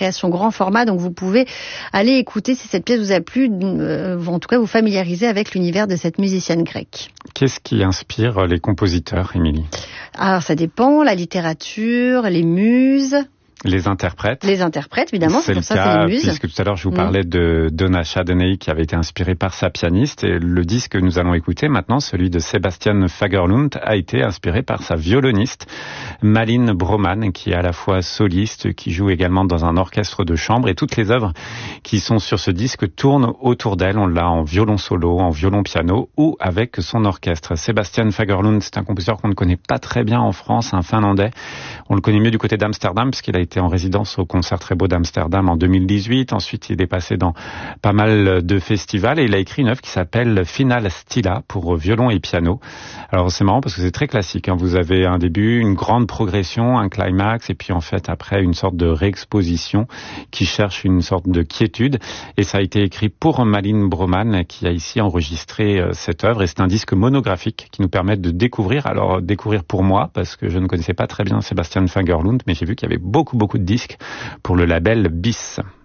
création grand format, donc vous pouvez aller écouter si cette pièce vous a plu, en tout cas vous familiariser avec l'univers de cette musicienne grecque. Qu'est-ce qui inspire les compositeurs, Émilie ? Alors ça dépend, la littérature, les muses... Les interprètes, évidemment, c'est pour ça que c'est les muses. Puisque tout à l'heure je vous parlais de Donna Shadoney qui avait été inspirée par sa pianiste, et le disque que nous allons écouter maintenant, celui de Sebastian Fagerlund, a été inspiré par sa violoniste Malin Broman, qui est à la fois soliste, qui joue également dans un orchestre de chambre, et toutes les œuvres qui sont sur ce disque tournent autour d'elle. On l'a en violon solo, en violon piano ou avec son orchestre. Sebastian Fagerlund, c'est un compositeur qu'on ne connaît pas très bien en France, un Finlandais. On le connaît mieux du côté d'Amsterdam puisqu'il a été en résidence au Concert Très Beau d'Amsterdam en 2018. Ensuite, il est passé dans pas mal de festivals et il a écrit une œuvre qui s'appelle Final Stilla pour violon et piano. Alors, c'est marrant parce que c'est très classique. Vous avez un début, une grande progression, un climax et puis en fait, après, une sorte de réexposition qui cherche une sorte de quiétude. Et ça a été écrit pour Malin Broman qui a ici enregistré cette œuvre. Et c'est un disque monographique qui nous permet de découvrir. Alors, découvrir pour moi parce que je ne connaissais pas très bien Sebastian Fagerlund, mais j'ai vu qu'il y avait beaucoup de disques pour le label BIS.